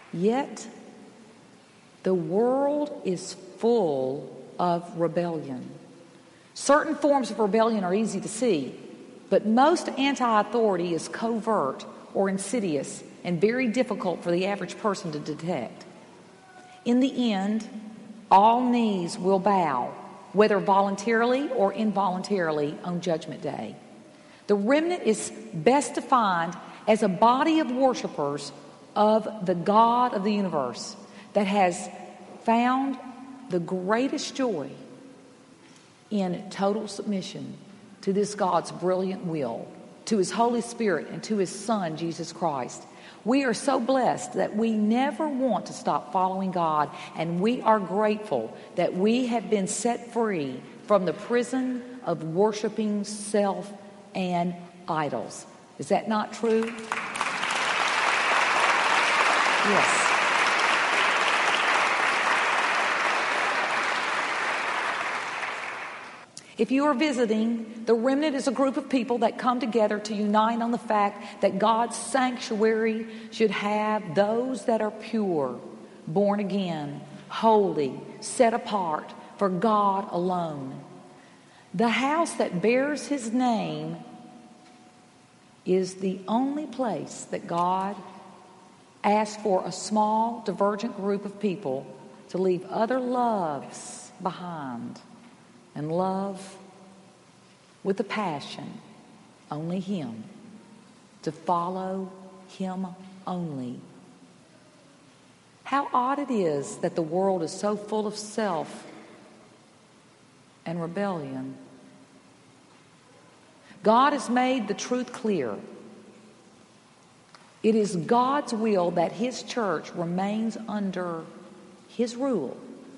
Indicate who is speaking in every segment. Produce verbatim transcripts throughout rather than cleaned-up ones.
Speaker 1: Yet, the world is full of rebellion. Certain forms of rebellion are easy to see, but most anti-authority is covert or insidious and very difficult for the average person to detect. In the end, all knees will bow, whether voluntarily or involuntarily, on Judgment Day. The remnant is best defined as a body of worshipers of the God of the universe that has found the greatest joy in total submission to this God's brilliant will, to His Holy Spirit, and to His Son, Jesus Christ. We are so blessed that we never want to stop following God, and we are grateful that we have been set free from the prison of worshiping self and idols. Is that not true? Yes. If you are visiting, the remnant is a group of people that come together to unite on the fact that God's sanctuary should have those that are pure, born again, holy, set apart for God alone. The house that bears His name is the only place that God asks for a small, divergent group of people to leave other loves behind and love with a passion only Him, to follow Him only. How odd it is that the world is so full of self and rebellion. God has made the truth clear. It is God's will that His church remains under His rule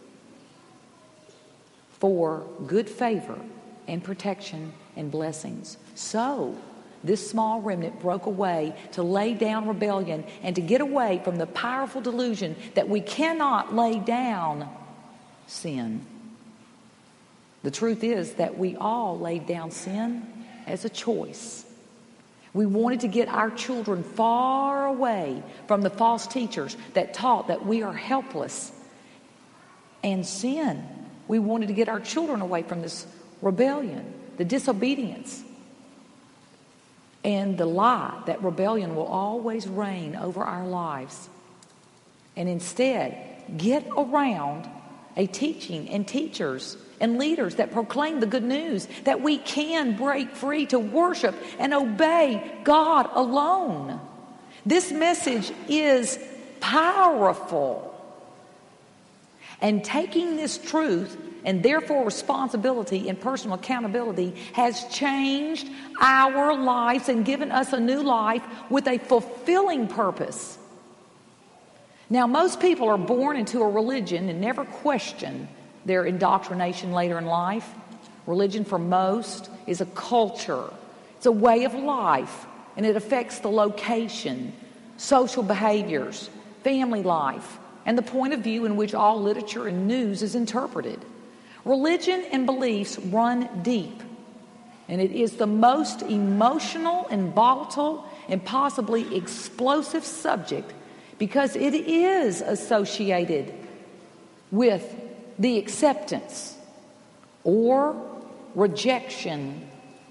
Speaker 1: for good favor and protection and blessings. So, this small remnant broke away to lay down rebellion and to get away from the powerful delusion that we cannot lay down sin. The truth is that we all laid down sin as a choice. We wanted to get our children far away from the false teachers that taught that we are helpless and sin. We wanted to get our children away from this rebellion, the disobedience, and the lie that rebellion will always reign over our lives. And instead, get around a teaching and teachers and leaders that proclaim the good news that we can break free to worship and obey God alone. This message is powerful. And taking this truth and therefore responsibility and personal accountability has changed our lives and given us a new life with a fulfilling purpose. Now, most people are born into a religion and never question their indoctrination later in life. Religion for most is a culture. It's a way of life, and it affects the location, social behaviors, family life, and the point of view in which all literature and news is interpreted. Religion and beliefs run deep, and it is the most emotional and volatile and possibly explosive subject because it is associated with the acceptance or rejection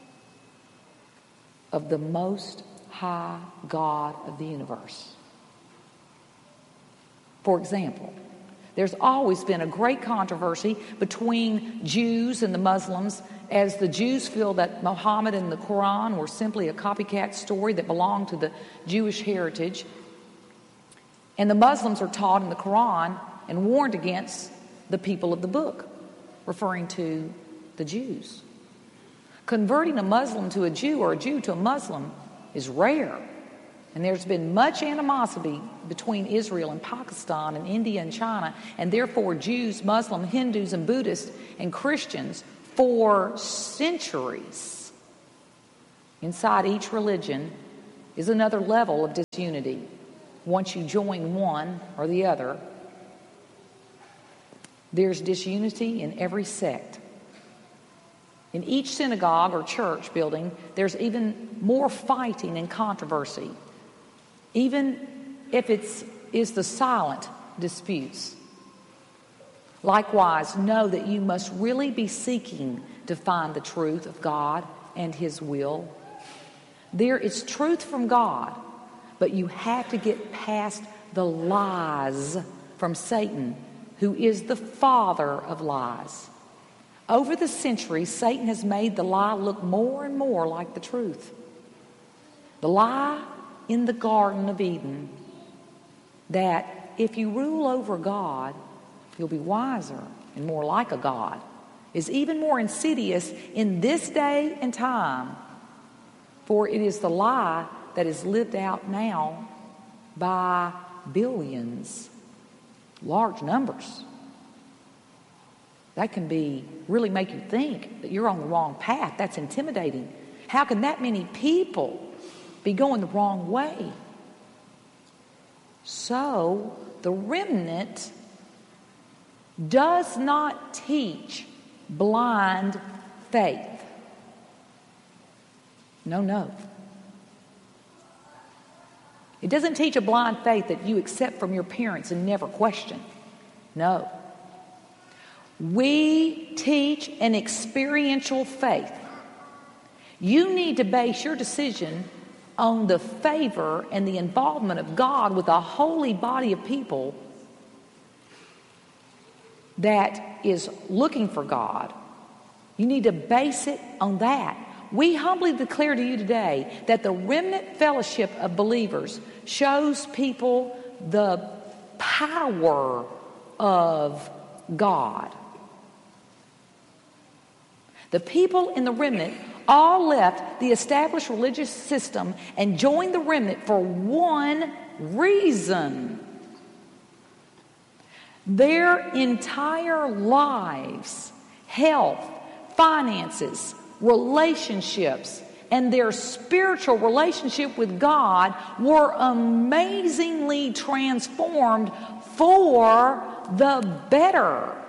Speaker 1: of the Most High God of the universe. For example, there's always been a great controversy between Jews and the Muslims, as the Jews feel that Muhammad and the Quran were simply a copycat story that belonged to the Jewish heritage. And the Muslims are taught in the Quran and warned against the people of the book, referring to the Jews. Converting a Muslim to a Jew or a Jew to a Muslim is rare. And there's been much animosity between Israel and Pakistan and India and China, and therefore Jews, Muslims, Hindus, and Buddhists and Christians for centuries. Inside each religion is another level of disunity. Once you join one or the other, there's disunity in every sect. In each synagogue or church building, there's even more fighting and controversy. Even if it's is the silent disputes. Likewise, know that you must really be seeking to find the truth of God and His will. There is truth from God, but you have to get past the lies from Satan, who is the father of lies. Over the centuries, Satan has made the lie look more and more like the truth. The lie in the Garden of Eden that if you rule over God, you'll be wiser and more like a God is even more insidious in this day and time, for it is the lie that is lived out now by billions, large numbers. That can be really make you think that you're on the wrong path. That's intimidating. How can that many people be going the wrong way? So the remnant does not teach blind faith. No, no. It doesn't teach a blind faith that you accept from your parents and never question. No. We teach an experiential faith. You need to base your decision on the favor and the involvement of God with a holy body of people that is looking for God. You need to base it on that. We humbly declare to you today that the remnant fellowship of believers shows people the power of God. The people in the remnant all left the established religious system and joined the remnant for one reason. Their entire lives, health, finances, relationships, and their spiritual relationship with God were amazingly transformed for the better.